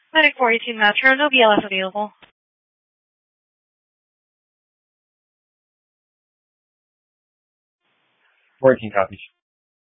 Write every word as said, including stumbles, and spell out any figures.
Medic four eighteen Metro, no B L S available. fourteen copies.